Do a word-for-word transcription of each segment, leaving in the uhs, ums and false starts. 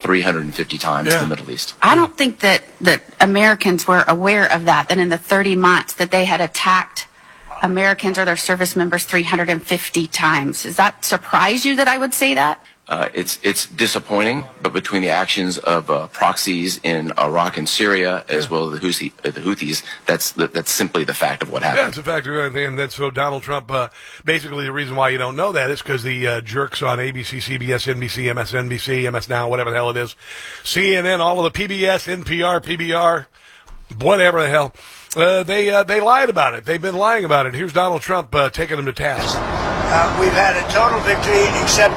three hundred fifty times yeah. in the Middle East. I don't think that, that Americans were aware of that, that in the thirty months that they had attacked Americans or their service members three hundred fifty times. Does that surprise you that I would say that? Uh, it's it's disappointing, but between the actions of uh, proxies in Iraq and Syria, as yeah. well as the, Houthi, uh, the Houthis, that's the, that's simply the fact of what happened. Yeah, it's a fact of everything. And that's so Donald Trump. Uh, basically, the reason why you don't know that is because the uh, jerks on A B C, C B S, N B C, M S N B C, M S Now, whatever the hell it is, C N N, all of the P B S, N P R, P B R, whatever the hell, uh, they uh, they lied about it. They've been lying about it. Here's Donald Trump uh, taking them to task. Uh, we've had a total victory, except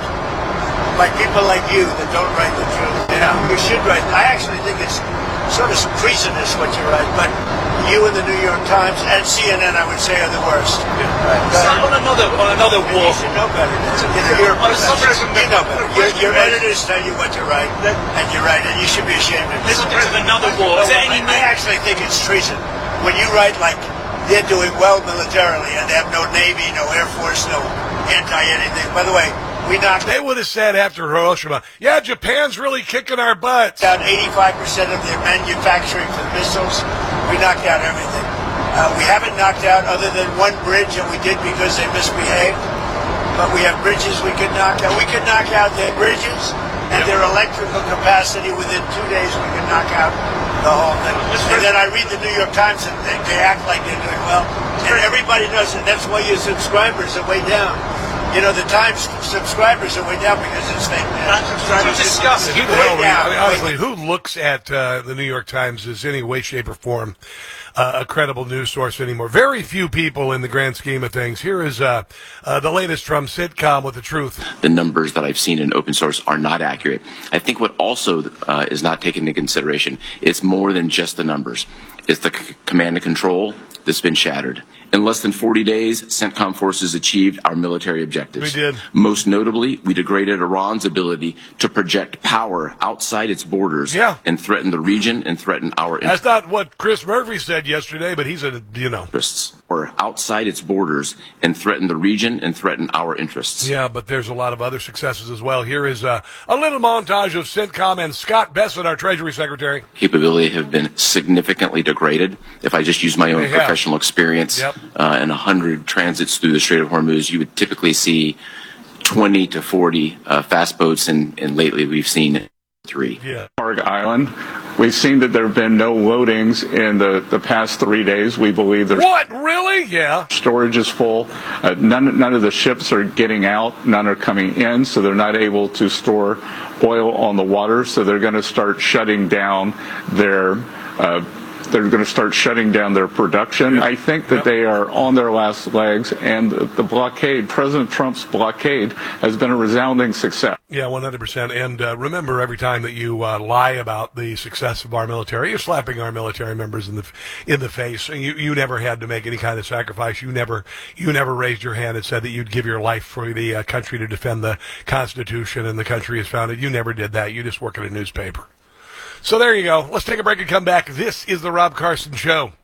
by people like you that don't write the truth. You know, you should write. I actually think it's sort of treasonous what you write, but you and the New York Times and C N N, I would say, are the worst. Yeah. Right. So on another on another war, you should know better. You know, you're a professional. You know better. Your, your editors tell you what to write, and you write it. You should be ashamed of it. Listen to another war. Is there any? I actually think it's treason when you write like they're doing well militarily and they have no Navy, no Air Force, no anti-anything. By the way. We knocked they would have said after Hiroshima, yeah, Japan's really kicking our butts. Down eighty-five percent of their manufacturing for the missiles. We knocked out everything. Uh, we haven't knocked out other than one bridge, and we did because they misbehaved. But we have bridges we could knock out. We could knock out their bridges and their electrical capacity within two days. We could knock out the whole thing. And then I read the New York Times, and they, they act like they're doing well. And everybody knows it. That's why your subscribers are way down. You know, the Times subscribers are way down because it's fake. Times subscribers are disgusting. Who the hell, I mean, honestly, who looks at uh, the New York Times as any way, shape, or form uh, a credible news source anymore? Very few people in the grand scheme of things. Here is uh, uh, the latest Trump sitcom with the truth. The numbers that I've seen in open source are not accurate. I think what also uh, is not taken into consideration, it's more than just the numbers. It's the c- command and control that's been shattered. In less than forty days, CENTCOM forces achieved our military objectives. We did. Most notably, we degraded Iran's ability to project power outside its borders yeah. and threaten the region and threaten our interests. That's not what Chris Murphy said yesterday, but he's a, you know. Or outside its borders and threaten the region and threaten our interests. Yeah, but there's a lot of other successes as well. Here is uh, a little montage of CENTCOM and Scott Bessent, our Treasury Secretary. Capability have been significantly degraded. If I just use my own professional experience, yep. uh, and one hundred transits through the Strait of Hormuz, you would typically see twenty to forty uh, fast boats, and, and lately we've seen three. Yeah. Park Island. We've seen that there have been no loadings in the, the past three days. We believe there's... What? Really? Yeah. Storage is full. Uh, none, none of the ships are getting out. None are coming in, so they're not able to store oil on the water. So they're going to start shutting down their... Uh, They're going to start shutting down their production. Yep. I think that yep. they are on their last legs, and the blockade, President Trump's blockade, has been a resounding success. Yeah, one hundred percent. And uh, remember, every time that you uh, lie about the success of our military, you're slapping our military members in the in the face. You you never had to make any kind of sacrifice. You never you never raised your hand and said that you'd give your life for the uh, country to defend the Constitution and the country is founded. You never did that. You just work at a newspaper. So there you go. Let's take a break and come back. This is the Rob Carson Show.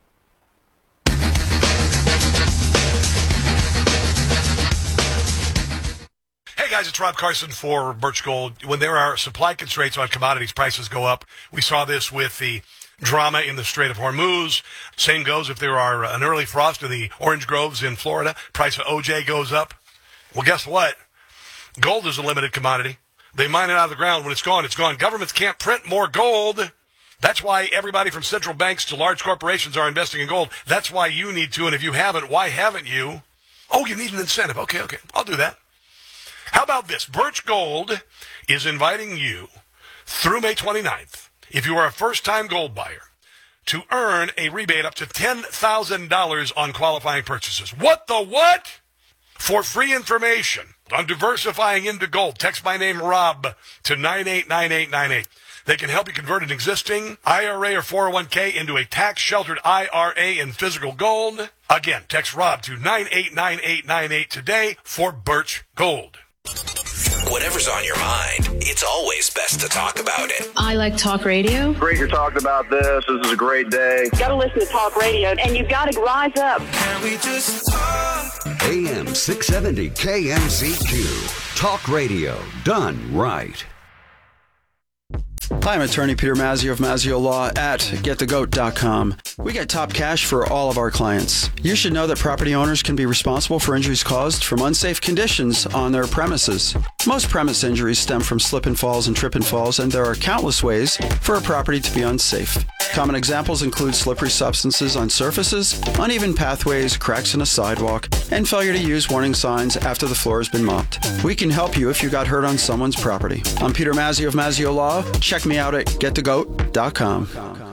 Hey guys, it's Rob Carson for Birch Gold. When there are supply constraints on commodities, prices go up. We saw this with the drama in the Strait of Hormuz. Same goes if there are an early frost in the orange groves in Florida. Price of O J goes up. Well, guess what? Gold is a limited commodity. They mine it out of the ground. When it's gone, it's gone. Governments can't print more gold. That's why everybody from central banks to large corporations are investing in gold. That's why you need to, and if you haven't, why haven't you? Oh, you need an incentive. Okay, okay, I'll do that. How about this? Birch Gold is inviting you through May twenty-ninth, if you are a first-time gold buyer, to earn a rebate up to ten thousand dollars on qualifying purchases. What the what? For free information on diversifying into gold, text my name, Rob, to nine eight nine eight nine eight. They can help you convert an existing I R A or four oh one k into a tax-sheltered I R A in physical gold. Again, text Rob to nine eight nine eight nine eight today for Birch Gold. Whatever's on your mind, it's always best to talk about it. I like talk radio. Great you're talking about this. This is a great day. You gotta listen to talk radio, and you've got to rise up. Can we just talk? A M six seventy K M Z Q. Talk radio done right. Hi, I'm attorney Peter Mazzio of Mazzio Law at get the goat dot com. We get top cash for all of our clients. You should know that property owners can be responsible for injuries caused from unsafe conditions on their premises. Most premise injuries stem from slip and falls and trip and falls, and there are countless ways for a property to be unsafe. Common examples include slippery substances on surfaces, uneven pathways, cracks in a sidewalk, and failure to use warning signs after the floor has been mopped. We can help you if you got hurt on someone's property. I'm Peter Mazzio of Mazzio Law. Check me out at get the goat dot com.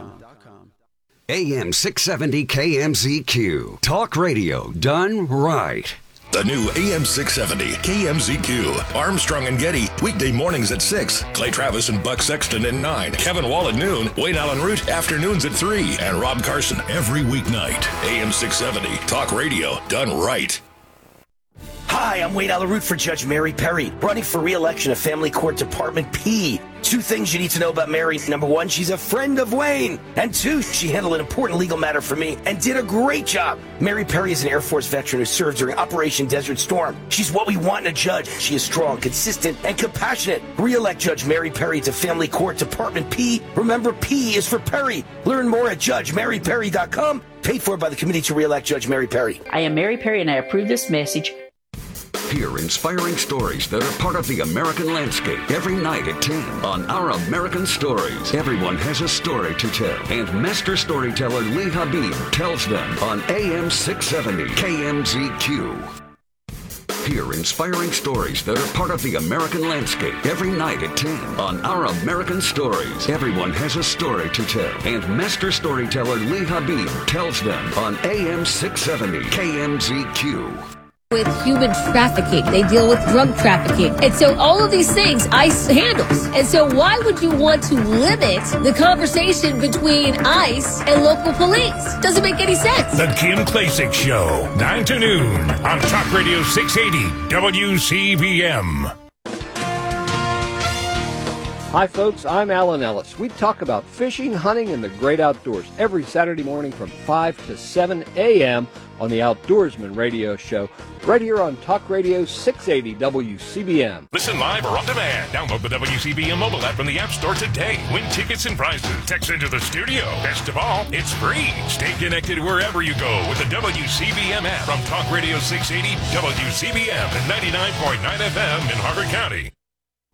A M six seventy K M Z Q. Talk radio done right. The new A M six seventy K M Z Q. Armstrong and Getty, weekday mornings at six. Clay Travis and Buck Sexton at nine. Kevin Wall at noon. Wayne Allen Root, afternoons at three. And Rob Carson every weeknight. A M six seventy, talk radio done right. Hi, I'm Wayne Allen Root for Judge Mary Perry, running for re-election of Family Court Department P. Two things you need to know about Mary. Number one, she's a friend of Wayne. And two, she handled an important legal matter for me and did a great job. Mary Perry is an Air Force veteran who served during Operation Desert Storm. She's what we want in a judge. She is strong, consistent, and compassionate. Re-elect Judge Mary Perry to Family Court Department P. Remember, P is for Perry. Learn more at judge mary perry dot com. Paid for by the Committee to Re-elect Judge Mary Perry. I am Mary Perry, and I approve this message. Hear inspiring stories that are part of the American landscape every night at ten on Our American Stories. Everyone has a story to tell, and master storyteller Lee Habib tells them on A M six seventy K M Z Q. Hear inspiring stories that are part of the American landscape every night at ten on Our American Stories. Everyone has a story to tell, and master storyteller Lee Habib tells them on A M six seventy K M Z Q. With human trafficking, they deal with drug trafficking. And so all of these things ICE handles. And so why would you want to limit the conversation between ICE and local police? Doesn't make any sense. The Kim Klacik Show, nine to noon on Talk Radio six eighty W C B M. Hi folks, I'm Alan Ellis. We talk about fishing, hunting, and the great outdoors every Saturday morning from five to seven a.m. on the Outdoorsman Radio Show, right here on Talk Radio six eighty W C B M. Listen live or on demand. Download the W C B M mobile app from the App Store today. Win tickets and prizes. Text into the studio. Best of all, it's free. Stay connected wherever you go with the W C B M app from Talk Radio six eighty W C B M and ninety-nine point nine F M in Harford County.